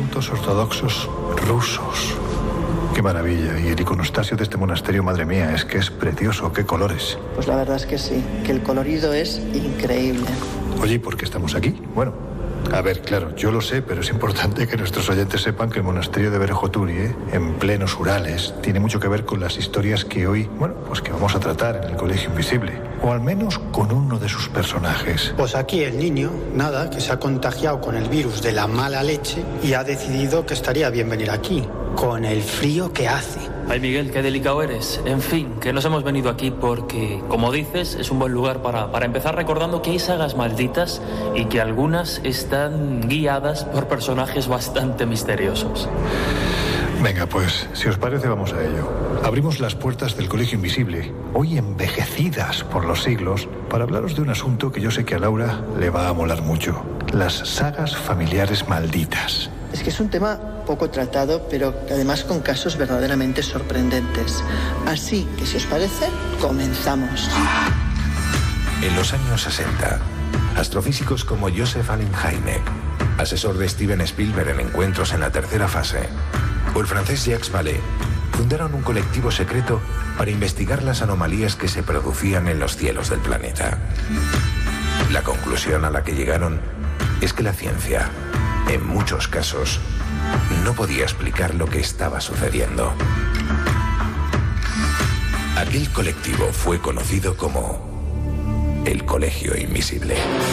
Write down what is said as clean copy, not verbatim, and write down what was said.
santos ortodoxos rusos. ¡Qué maravilla! Y el iconostasio de este monasterio, madre mía, es que es precioso. ¡Qué colores! Pues la verdad es que sí, que el colorido es increíble. Oye, ¿y por qué estamos aquí? Bueno, a ver, claro, yo lo sé, pero es importante que nuestros oyentes sepan que el monasterio de Verjoturie, en plenos Urales, tiene mucho que ver con las historias que hoy, bueno, pues que vamos a tratar en el Colegio Invisible. O al menos con uno de sus personajes. Pues aquí el niño, nada, que se ha contagiado con el virus de la mala leche y ha decidido que estaría bien venir aquí, con el frío que hace. Ay, Miguel, qué delicado eres. En fin, que nos hemos venido aquí porque, como dices, es un buen lugar para empezar recordando que hay sagas malditas y que algunas están guiadas por personajes bastante misteriosos. Venga, pues, si os parece, vamos a ello. Abrimos las puertas del Colegio Invisible, hoy envejecidas por los siglos, para hablaros de un asunto que yo sé que a Laura le va a molar mucho. Las sagas familiares malditas. Es que es un tema poco tratado, pero además con casos verdaderamente sorprendentes. Así que, si os parece, comenzamos. En los años 60, astrofísicos como Joseph Allen Hynek, asesor de Steven Spielberg en Encuentros en la tercera fase, o el francés Jacques Vallée, fundaron un colectivo secreto para investigar las anomalías que se producían en los cielos del planeta. La conclusión a la que llegaron es que la ciencia, en muchos casos, no podía explicar lo que estaba sucediendo. Aquel colectivo fue conocido como el Colegio Invisible.